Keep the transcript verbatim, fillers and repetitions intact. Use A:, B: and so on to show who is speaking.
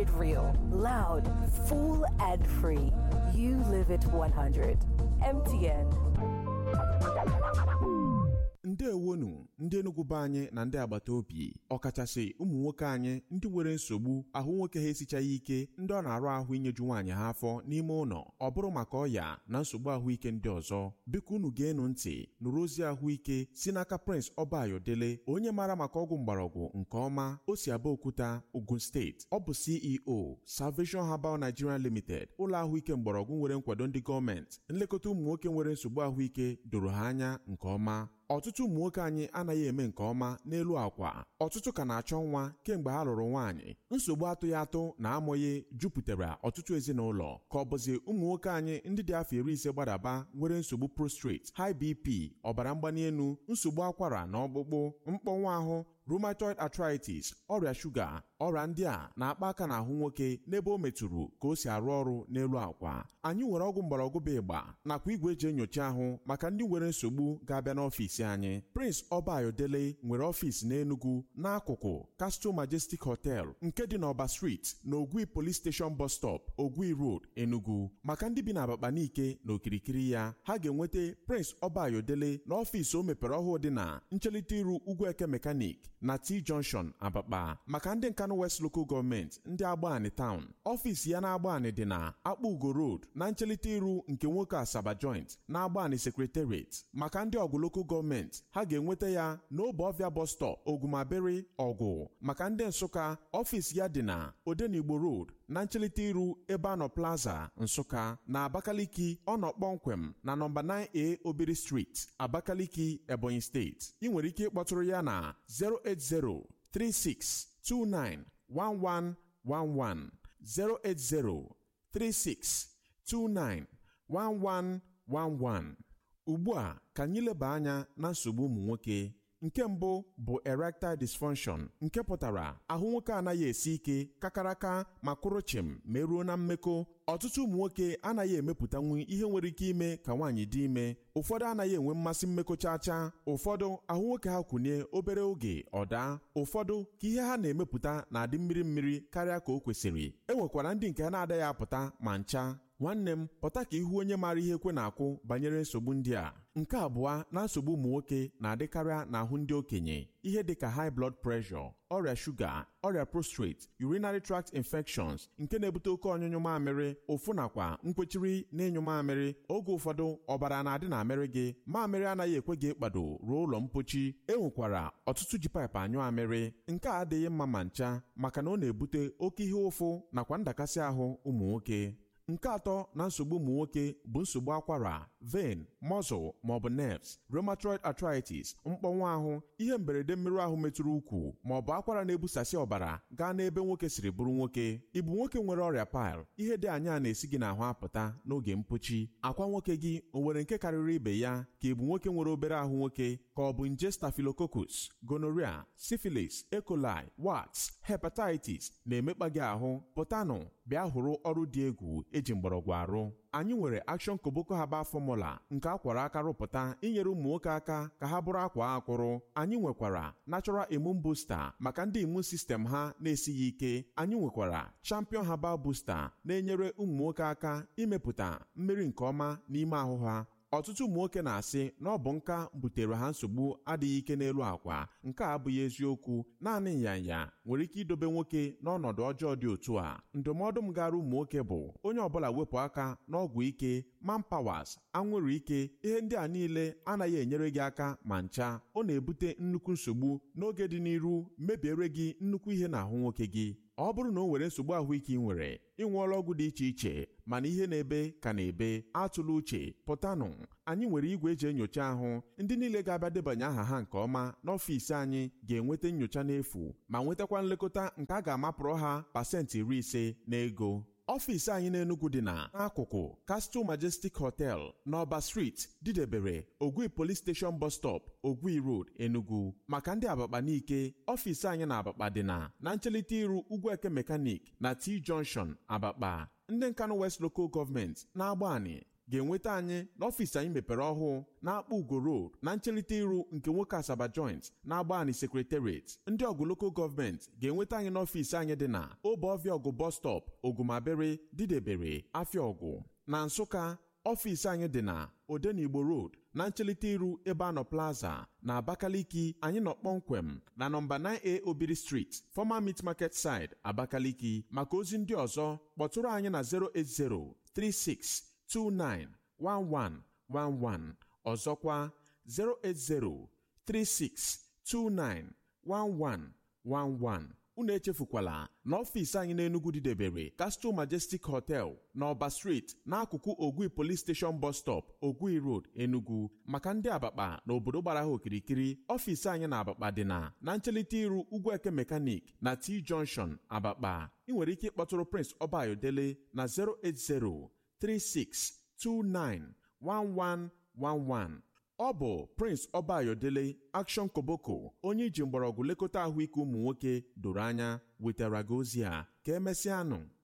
A: it real, loud, full and free. You live it one hundred. M T N.
B: Ndewonu ndị Enugu be anyị na ndị agbata obi ọkachasị ụmụ nwoke anyị ndị nwere nsogbu ahụ nwoke ha esichaghị ike ndị ọ na-arụ ahụ inyeju nwaanyị ha afọ n'ime ụlọ ọ bụrụ maka ọya na nsogbu ahụike ndị ọzọ biko unu ga-enu ntị nụrụ ozi ahụike si n'aka Prince Obayodele onye mara maka ọgwụ mgbọrọgwụ nke ọma o si Abeokuta, Ogun Steeti. Ọ bụ C E O Salvation Herbal Nigeria Limited, ụlọ ahụike mgbọrọgwụ nwere nkwado ndị gọọmenti. Nlekọta ụmụ nwoke nwere nsogbu ahụike doro ha anya nke ọma. Ọtụtụ ụmụ nwoke anyị anaghị eme nke ọma n'elu akwa. Ọtụtụ ka na-achọ nwa kemgbe ha lụrụ nwaanyị. Nsogbu atụghị atụ na amụghị jupụtara ọtụtụ ezinụlọ ka ọ bụzi ụmụ nwoke anyị ndị dị afọ iri ise gbadaba nwere nsogbu prostrate, high B P, ọbara mgbali elu, nsogbu akwara na ọkpụkpụ, mkpọnwụ ahụ, rheumatoid arthritis, ọrịa shuga. Ọrịa ndị a na-akpa aka n'ahụ nwoke n'ebe o metụrụ ka o si arụ ọrụ n'elu akwa. Anyị nwere ọgwụ mgbọrọgwụ bụ ịgba nakwa igwe eji enyocha ahụ maka ndị nwere nsogbu ga-abịa n'ọfịs anyị. Prince Obayodele nwere ọfịs n'Enugu n'akụkụ Castle Majestic Hotel nke dị n'Ọba Street na Ogui Police Station Bus Stop, Ogui Road, Enugu. Maka ndị bi na Abakaliki na okirikiri ya, ha ga-enweta Prince Obayodele n'ọfịs o mepere ọhụụ dị na nchelite iru Ugwueke Mechanic na T Junction, Abakpa. Maka ndị Nkanu West Local Government ndị Agbani Town, ọfịs ya na Agbani dị na Akpaugo Road na nchelite iru nke nwoke Asaba Joint na Agbani Secretariat. Maka ndị Ọgụ Local Government, ha ga-enweta ya n'Obofia Bus Stop, Ogumabere, Ọgụ. Maka ndị Nsụka, ọfịs ya dị na Odenigbo Road na nchelite iru Ebano Plaza, Nsụka. Na Abakaliki, ọ nọ kpọmkwem na nọmba nine A Obiri Street, Abakaliki, Ebonyi State. Ị nwere ike ịkpọtụrụ ya na zero eight zero three six two nine one one one one, zero eight zero three six two nine one one one one. Ugbu a ka anyị leba anya na nsogbu ụmụ nwoke. Nke mbụ bụ erectile dysfunction, nke pụtara ahụ nwoke anaghị esi ike kakaraka ma kwụrụ chịm meruo na mmekọ. Ọtụtụ ụmụ nwoke anaghị emepụtanwu ihe nwere ike ime ka nwaanyị dị ime. Ụfọdụ anaghị enwe mmasị mmekọ chacha. Ụfọdụ ahụ nwoke ha kwụnye obere oge ọ daa. Ụfọdụ ka ihe ha na-emepụta na-adị mmiri mmiri karịa ka o kwesịrị. E nwekwara ndị nke ha na-adaghị apụta ma ncha. Nwanne m, pụta ka ihu onye maara ihe ekwe na-akwụ banyere nsogbu ndị a. Nke abụọ na nsogbu ụmụ nwoke na-adịkarịa n'ahụ ndị okenye. Ihe dịka high blood pressure, ọrịa shuga, ọrịa prostrate, urinary tract infections nke na-ebute oke ọnyụnyụ mamịrị, ụfụ nakwa nkwechiri n'ịnyụ mamịrị. Oge ụfọdụ ọbara na-adị n'amịrị gị, mamịrị anaghị ekwe gị ịkpado ruo ụlọ mpochi. E nwekwara ọtụtụ ji paịpụ anyụ amịrị. Nke a adịghị mma ma ncha maka na ọ na-ebute oke ihe ụfụ nakwa ndakasị ahụ ụmụ nwoke. Nke atọ na nsogbu ụmụ nwoke bụ nsogbu akwara, vein, muscle maọbụ nerves, rheumatoid arthritis, mkpọnwụ ahụ, ihe mberede mmerụ ahụ metụrụ ukwu maọbụ akwara na-ebusasị ọbara gaa n'ebe nwoke siri bụrụ nwoke. Ịbụ nwoke nwere ọrịa pile, ihe dị anya na-esi gị n'ahụ apụta n'oge mpochi. Akwa nwoke gị o nwere nke karịrị ibe ya? Ka ịbụ nwoke nwere obere ahụ nwoke? Ka ọ bụ nje staphylococcus, gonorrhea, syphilis, E. coli, warts, hepatitis na-emekpa gị ahụ? Pụtanụ bịa hụrụ ọrụ dị egwu eji mgbọrọgwụ arụ. Anyị nwere Action Koboko Herbal Formula nke akwara aka rụpụta inyere ụmụ nwoke aka ka ha bụrụ akwa akwụrụ. Anyị nwekwara Natural Immune Booster maka ndị immune system ha na-esighị ike. Anyị nwekwara Champion Herbal Booster na-enyere ụmụ nwoke aka imepụta mmiri nke ọma n'ime ahụ ha. Ọtụtụ ụmụ nwoke na-asị na ọ bụ nka butere ha nsogbu adịghị ike n'elu akwa. Nke a abụghị eziokwu. Naanị nyanya nwere ike idobe nwoke n'ọnọdụ ọjọọ dị otu a. Ndụmọdụ m gara ụmụ nwoke bụ onye ọbụla wepụ aka n'ọgwụ ike, manpowers, anwụrụ ike. Ihe ndị a niile anaghị enyere gị aka ma ncha. Ọ na-ebute nnukwu nsogbu n'oge dị n'iru, mebiere gị nnukwu ihe n'ahụ nwoke gị. Ọ bụrụ na o nwere nsogbu ahụike ị nwere, ị nwụọla ọgwụ dị iche iche mana ihe na-ebe ka na-ebe, atụla uche, pụtanụ. Anyị nwere igwe eji enyocha ahụ. Ndị niile ga-abịa debanye aha ha nke ọma n'ọfịs anyị ga-enweta nyocha n'efu ma nwetakwa nlekọta nke a ga-amapụrụ ha pasentị iri ise n'ego. Ọfịs anyị n'Enugu dị na n'akụkụ Castle Majestic Hotel n'Ọba Street, Didebere, Ogui Police Station Bus Stop, Ogui Road, Enugu. Maka ndị Abakaliki, ọfịs anyị na Abakpa dị na na nchelite iru Ugwueke Mechanic na T Junction, Abakpa. Ndị Nkanu West Local Government na Agbani ga-enweta anyị n'ọfịs anyị mepere ọhụụ na-akpọ Ugo Road na nchelite iru nke nwoke Asaba Joint na-agba anyị Secretariat. Ndị ọgụ Local Government ga-enweta anyị n'ọfịs anyị dị na Obeọfịa Ọgụ Bus Stop, Ogumabere, Didebere, Afịaọgụ. Na Nsụka, ọfịs anyị dị na Odenigbo Road na nchelite iru ebe anọ Plaza. Na Abakaliki, anyị nọ kpọmkwem na nọmba nine A Obiri Street, Former Meat Market Side, Abakaliki. Maka ozi ndị ọzọ, kpọtụrụ anyị na zero eight zero three six two nine one one one one. Ọzọkwa zero eight zero three six two nine one one one one. Unu echefukwala na ọfịs anyị n'Enugu Didebere, Castle Majestic Hotel na Ọba Street n'akụkụ Ogui Police Station Bus Stop, Ogui Road, Enugu. Maka ndị Abakpa na obodo gbara ha okirikiri, ọfịs anyị na Abakpa dị na na nchelite iru Ugwueke Mechanic na T Junction, Abakpa. Ị nwere ike ịkpọtụrụ Prince Obayodele na zero eight zero three six two nine one one one one. Ọ bụ Prince Obayodele Action Koboko, onye iji mgbọrọgwụ lekọta ahụike ụmụ nwoke doro anya, wetara gị ozi a. Ka emesịanụ.